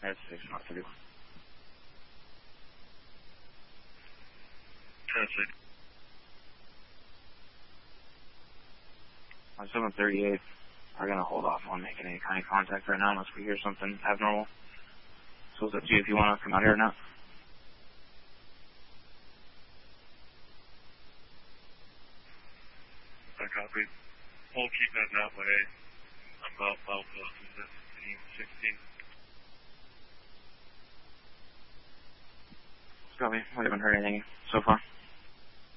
That's 631. Tennessee. On 738, we're going to hold off on making any kind of contact right now unless we hear something abnormal. So it's up to you if you want to come out here or not. I copy. We'll keep it that way. I'm about close to 15, 16. Copy. We haven't heard anything so far.